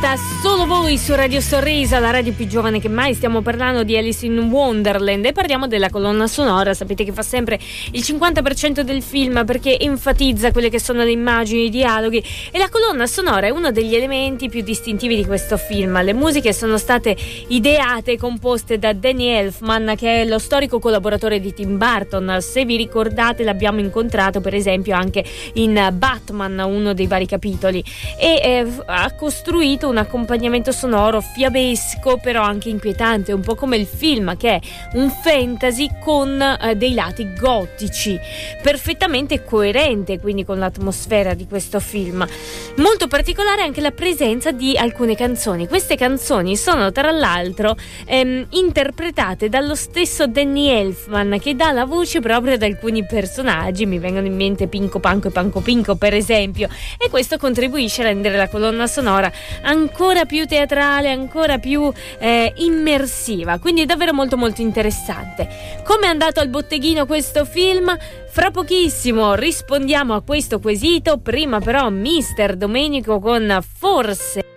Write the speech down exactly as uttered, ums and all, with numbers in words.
diretta solo voi su Radio Sorrisa, la radio più giovane che mai. Stiamo parlando di Alice in Wonderland e parliamo della colonna sonora. Sapete che fa sempre il cinquanta per cento del film perché enfatizza quelle che sono le immagini, i dialoghi, e la colonna sonora è uno degli elementi più distintivi di questo film. Le musiche sono state ideate e composte da Danny Elfman, che è lo storico collaboratore di Tim Burton. Se vi ricordate, l'abbiamo incontrato per esempio anche in Batman, uno dei vari capitoli, e eh, ha costruito un accompagnamento sonoro fiabesco però anche inquietante, un po' come il film, che è un fantasy con eh, dei lati gotici, perfettamente coerente quindi con l'atmosfera di questo film. Molto particolare anche la presenza di alcune canzoni. Queste canzoni sono tra l'altro ehm, interpretate dallo stesso Danny Elfman, che dà la voce proprio ad alcuni personaggi. Mi vengono in mente Pinco Panco e Panco Pinco per esempio, e questo contribuisce a rendere la colonna sonora ancora più teatrale, ancora più eh, immersiva, quindi è davvero molto molto interessante. Come è andato al botteghino questo film? Fra pochissimo rispondiamo a questo quesito, prima però mister Domenico con Forse.